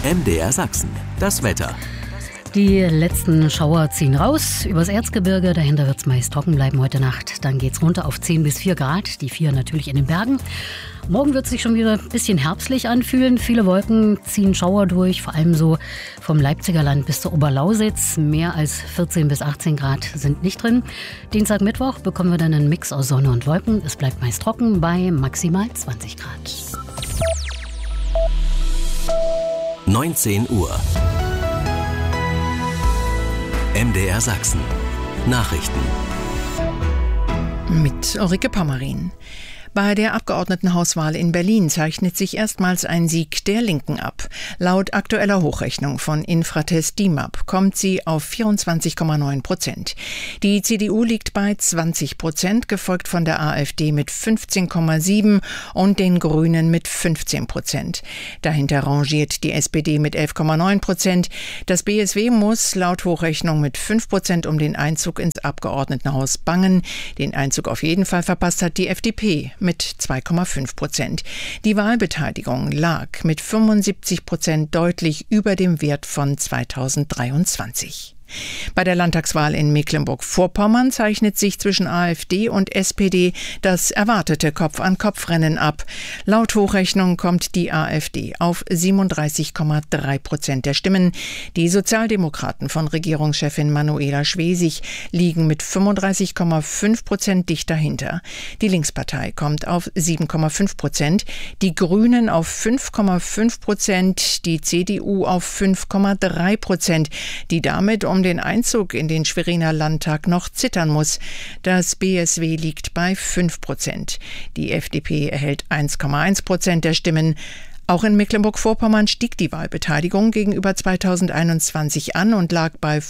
MDR Sachsen, das Wetter. Die letzten Schauer ziehen raus übers Erzgebirge. Dahinter wird es meist trocken bleiben heute Nacht. Dann geht es runter auf 10 bis 4 Grad. Die 4 natürlich in den Bergen. Morgen wird es sich schon wieder ein bisschen herbstlich anfühlen. Viele Wolken ziehen Schauer durch, vor allem so vom Leipziger Land bis zur Oberlausitz. Mehr als 14 bis 18 Grad sind nicht drin. Dienstag, Mittwoch bekommen wir dann einen Mix aus Sonne und Wolken. Es bleibt meist trocken bei maximal 20 Grad. 19 Uhr. MDR Sachsen. Nachrichten. Mit Ulrike Pommerin. Bei der Abgeordnetenhauswahl in Berlin zeichnet sich erstmals ein Sieg der Linken ab. Laut aktueller Hochrechnung von Infratest DIMAP kommt sie auf 24,9%. Die CDU liegt bei 20%, gefolgt von der AfD mit 15,7% und den Grünen mit 15%. Dahinter rangiert die SPD mit 11,9%. Das BSW muss laut Hochrechnung mit 5% um den Einzug ins Abgeordnetenhaus bangen. Den Einzug auf jeden Fall verpasst hat die FDP mit 2,5%. Die Wahlbeteiligung lag mit 75% deutlich über dem Wert von 2023. Bei der Landtagswahl in Mecklenburg-Vorpommern zeichnet sich zwischen AfD und SPD das erwartete Kopf-an-Kopf-Rennen ab. Laut Hochrechnung kommt die AfD auf 37,3% der Stimmen. Die Sozialdemokraten von Regierungschefin Manuela Schwesig liegen mit 35,5% dicht dahinter. Die Linkspartei kommt auf 7,5%, die Grünen auf 5,5%, die CDU auf 5,3%, die damit um den Einzug in den Schweriner Landtag noch zittern muss. Das BSW liegt bei 5%. Die FDP erhält 1,1% der Stimmen. Auch in Mecklenburg-Vorpommern stieg die Wahlbeteiligung gegenüber 2021 an und lag bei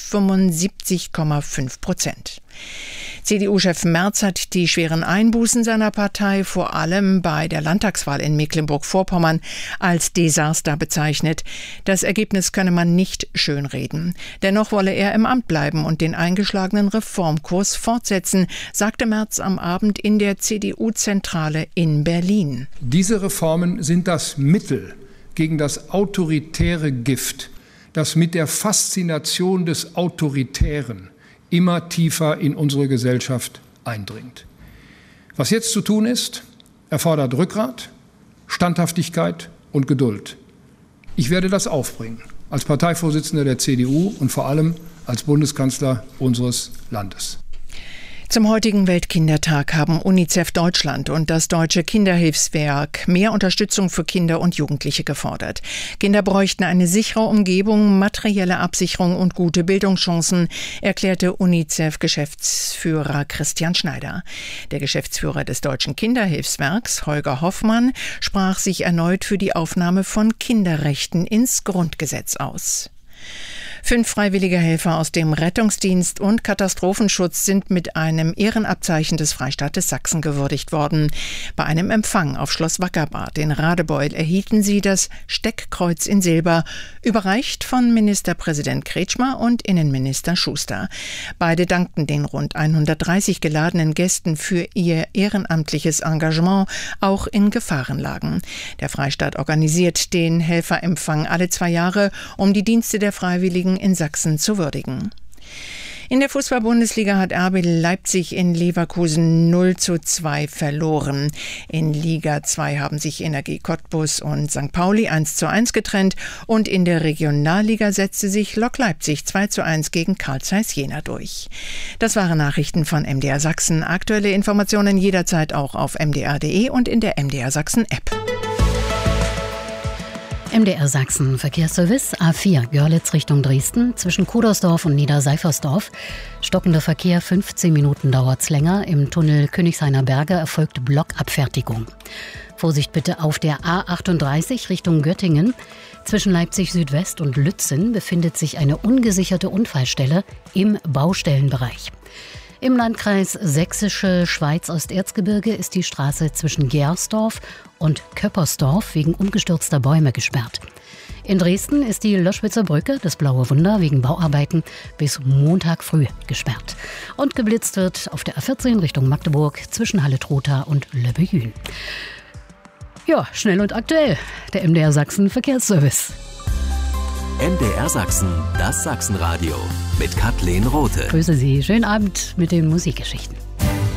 75,5%. CDU-Chef Merz hat die schweren Einbußen seiner Partei vor allem bei der Landtagswahl in Mecklenburg-Vorpommern als Desaster bezeichnet. Das Ergebnis könne man nicht schönreden. Dennoch wolle er im Amt bleiben und den eingeschlagenen Reformkurs fortsetzen, sagte Merz am Abend in der CDU-Zentrale in Berlin. Diese Reformen sind das Mittel gegen das autoritäre Gift, das mit der Faszination des Autoritären immer tiefer in unsere Gesellschaft eindringt. Was jetzt zu tun ist, erfordert Rückgrat, Standhaftigkeit und Geduld. Ich werde das aufbringen, als Parteivorsitzender der CDU und vor allem als Bundeskanzler unseres Landes. Zum heutigen Weltkindertag haben UNICEF Deutschland und das Deutsche Kinderhilfswerk mehr Unterstützung für Kinder und Jugendliche gefordert. Kinder bräuchten eine sichere Umgebung, materielle Absicherung und gute Bildungschancen, erklärte UNICEF-Geschäftsführer Christian Schneider. Der Geschäftsführer des Deutschen Kinderhilfswerks, Holger Hoffmann, sprach sich erneut für die Aufnahme von Kinderrechten ins Grundgesetz aus. 5 freiwillige Helfer aus dem Rettungsdienst und Katastrophenschutz sind mit einem Ehrenabzeichen des Freistaates Sachsen gewürdigt worden. Bei einem Empfang auf Schloss Wackerbad in Radebeul erhielten sie das Steckkreuz in Silber, überreicht von Ministerpräsident Kretschmer und Innenminister Schuster. Beide dankten den rund 130 geladenen Gästen für ihr ehrenamtliches Engagement, auch in Gefahrenlagen. Der Freistaat organisiert den Helferempfang alle 2 Jahre, um die Dienste der Freiwilligen in Sachsen zu würdigen. In der Fußball-Bundesliga hat RB Leipzig in Leverkusen 0:2 verloren. In Liga 2 haben sich Energie Cottbus und St. Pauli 1:1 getrennt und in der Regionalliga setzte sich Lok Leipzig 2:1 gegen Carl Zeiss Jena durch. Das waren Nachrichten von MDR Sachsen. Aktuelle Informationen jederzeit auch auf mdr.de und in der MDR Sachsen App. MDR Sachsen Verkehrsservice A4 Görlitz Richtung Dresden zwischen Kudersdorf und Niederseifersdorf. Stockender Verkehr, 15 Minuten dauert's länger. Im Tunnel Königshainer Berge erfolgt Blockabfertigung. Vorsicht bitte auf der A38 Richtung Göttingen. Zwischen Leipzig Südwest und Lützen befindet sich eine ungesicherte Unfallstelle im Baustellenbereich. Im Landkreis Sächsische Schweiz-Osterzgebirge ist die Straße zwischen Gersdorf und Köppersdorf wegen umgestürzter Bäume gesperrt. In Dresden ist die Löschwitzer Brücke, das Blaue Wunder, wegen Bauarbeiten bis Montag früh gesperrt. Und geblitzt wird auf der A14 Richtung Magdeburg zwischen Halle-Trotha und Löbbejün. Ja, schnell und aktuell, der MDR Sachsen Verkehrsservice. MDR Sachsen, das Sachsenradio mit Kathleen Rothe. Grüße Sie. Schönen Abend mit den Musikgeschichten.